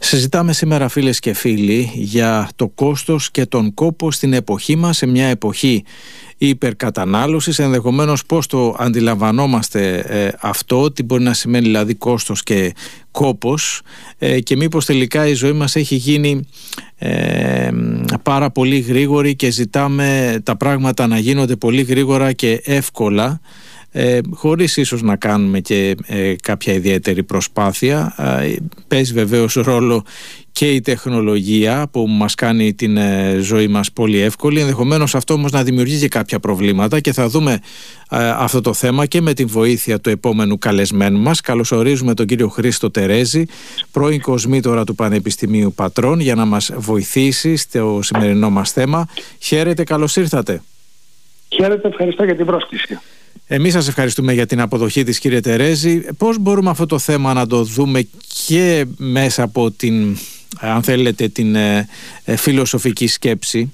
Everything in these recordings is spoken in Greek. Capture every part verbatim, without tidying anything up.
Συζητάμε σήμερα, φίλες και φίλοι, για το κόστος και τον κόπο στην εποχή μας, σε μια εποχή υπερκατανάλωσης. Ενδεχομένως πώς το αντιλαμβανόμαστε ε, αυτό, τι μπορεί να σημαίνει δηλαδή κόστος και κόπος, ε, και μήπως τελικά η ζωή μας έχει γίνει ε, πάρα πολύ γρήγορη και ζητάμε τα πράγματα να γίνονται πολύ γρήγορα και εύκολα, Ε, χωρίς ίσως να κάνουμε και ε, κάποια ιδιαίτερη προσπάθεια. Ε, παίζει βεβαίως ρόλο και η τεχνολογία που μας κάνει την ε, ζωή μας πολύ εύκολη. Ενδεχομένως αυτό όμως να δημιουργεί και κάποια προβλήματα, και θα δούμε ε, αυτό το θέμα και με την βοήθεια του επόμενου καλεσμένου μας. Καλωσορίζουμε τον κύριο Χρήστο Τερέζη, πρώην κοσμήτορα του Πανεπιστημίου Πατρών, για να μας βοηθήσει στο σημερινό μας θέμα. Χαίρετε, καλώς ήρθατε. Χαίρετε, ευχαριστώ για την πρόσκληση. Εμείς σας ευχαριστούμε για την αποδοχή της, κύριε Τερέζη. Πώς μπορούμε αυτό το θέμα να το δούμε και μέσα από την, αν θέλετε, την ε, ε, φιλοσοφική σκέψη?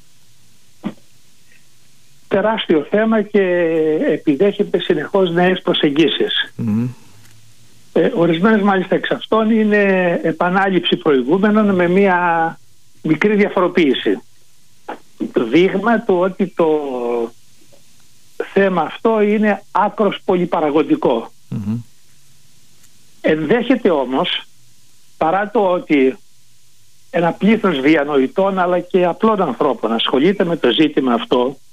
Τεράστιο θέμα και επιδέχεται συνεχώς νέες προσεγγίσεις. Mm-hmm. Ε, ορισμένες μάλιστα εξ αυτών είναι επανάληψη προηγούμενων με μια μικρή διαφοροποίηση. Το δείγμα του ότι το θέμα αυτό είναι άκρος πολυπαραγωγικό. Mm-hmm. Ενδέχεται όμως, παρά το ότι ένα πλήθος διανοητών αλλά και απλών ανθρώπων ασχολείται με το ζήτημα αυτό,